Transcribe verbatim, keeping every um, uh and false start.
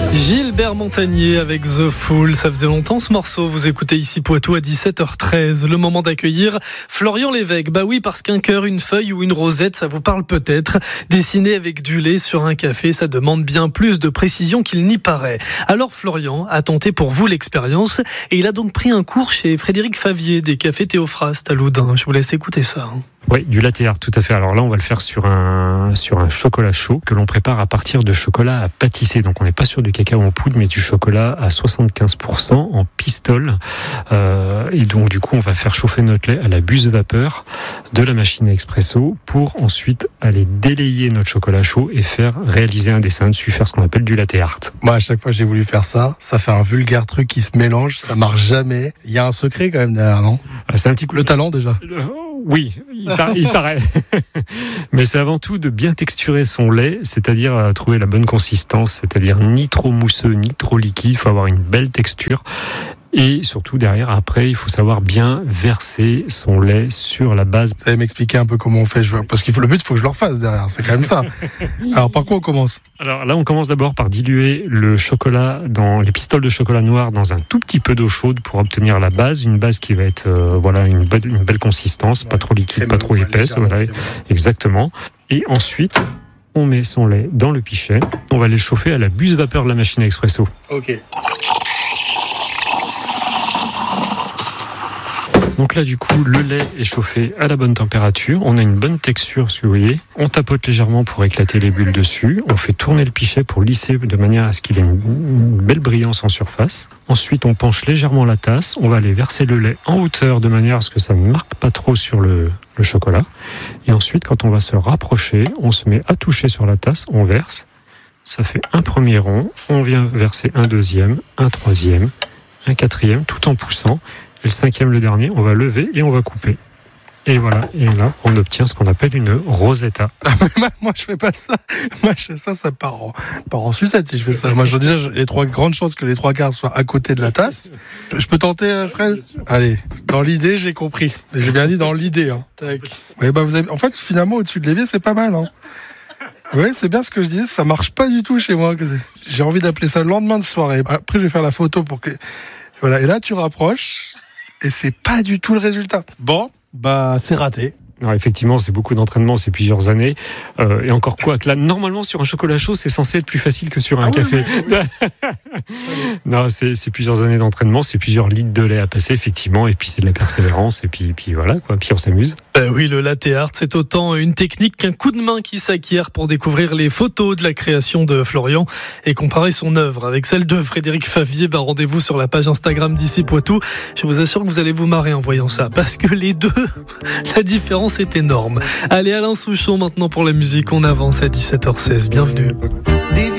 Gilbert Montagnier avec The Fool, ça faisait longtemps ce morceau, vous écoutez ici Poitou à dix-sept heures treize, le moment d'accueillir Florian Lévesque. Bah oui, parce qu'un cœur, une feuille ou une rosette, ça vous parle peut-être. Dessiner avec du lait sur un café, ça demande bien plus de précision qu'il n'y paraît. Alors Florian a tenté pour vous l'expérience et il a donc pris un cours chez Frédéric Favier des Cafés Théophraste à Loudun. Je vous laisse écouter ça. Oui, du latte art, tout à fait. Alors là, on va le faire sur un sur un chocolat chaud que l'on prépare à partir de chocolat à pâtisser. Donc on n'est pas sur du cacao en poudre, mais du chocolat à soixante-quinze pour cent en pistole. Euh, et donc du coup, on va faire chauffer notre lait à la buse vapeur de la machine à expresso pour ensuite aller délayer notre chocolat chaud et faire réaliser un dessin dessus, faire ce qu'on appelle du latte art. Moi, à chaque fois, j'ai voulu faire ça. Ça fait un vulgaire truc qui se mélange, ça marche jamais. Il y a un secret quand même derrière, non ? C'est un petit coup le talent déjà. Oui, il, par- il paraît. Mais c'est avant tout de bien texturer son lait, c'est-à-dire euh, trouver la bonne consistance, c'est-à-dire ni trop mousseux, ni trop liquide. Il faut avoir une belle texture. Et surtout, derrière, après, il faut savoir bien verser son lait sur la base. Vous allez m'expliquer un peu comment on fait, parce qu'il faut le but, il faut que je le refasse derrière. C'est quand même ça. Alors, par quoi on commence ? Alors là, on commence d'abord par diluer le chocolat dans les pistoles de chocolat noir dans un tout petit peu d'eau chaude pour obtenir la base, une base qui va être euh, voilà une belle, une belle consistance, pas trop liquide, pas trop épaisse, voilà, exactement. Et ensuite, on met son lait dans le pichet. On va les chauffer à la buse vapeur de la machine à expresso. Ok. Donc là, du coup, le lait est chauffé à la bonne température. On a une bonne texture, si vous voyez. On tapote légèrement pour éclater les bulles dessus. On fait tourner le pichet pour lisser de manière à ce qu'il ait une belle brillance en surface. Ensuite, on penche légèrement la tasse. On va aller verser le lait en hauteur de manière à ce que ça ne marque pas trop sur le, le chocolat. Et ensuite, quand on va se rapprocher, on se met à toucher sur la tasse, on verse. Ça fait un premier rond. On vient verser un deuxième, un troisième, un quatrième, tout en poussant. Et le cinquième, le dernier, on va lever et on va couper. Et voilà, et là, on obtient ce qu'on appelle une rosetta. Moi, je fais pas ça. Moi, je fais ça, ça part en, part en sucette si je fais ça. Moi, je déjà, j'ai trois grandes chances que les trois quarts soient à côté de la tasse. Je peux tenter, Fred ? Allez, dans l'idée, j'ai compris. J'ai bien dit dans l'idée. Hein. Tac. Ouais, bah, vous avez... En fait, finalement, au-dessus de l'évier, c'est pas mal. Hein. Oui, c'est bien ce que je disais. Ça marche pas du tout chez moi. J'ai envie d'appeler ça le lendemain de soirée. Après, je vais faire la photo pour que... Voilà, et là, tu rapproches... Et c'est pas du tout le résultat. Bon, bah c'est raté. Alors effectivement, c'est beaucoup d'entraînement, c'est plusieurs années. Euh, et encore quoi que là, normalement, sur un chocolat chaud, c'est censé être plus facile que sur un ah café. Oui, oui. Non, c'est, c'est plusieurs années d'entraînement, c'est plusieurs litres de lait à passer, effectivement. Et puis c'est de la persévérance, et puis, puis voilà, quoi. Puis on s'amuse. Euh, oui, le latte art, c'est autant une technique qu'un coup de main qui s'acquiert pour découvrir les photos de la création de Florian et comparer son œuvre avec celle de Frédéric Favier. Ben, rendez-vous sur la page Instagram d'Ici Poitou. Je vous assure que vous allez vous marrer en voyant ça, parce que les deux, la différence est énorme. Allez, Alain Souchon maintenant pour la musique. On avance à dix-sept heures seize. Bienvenue.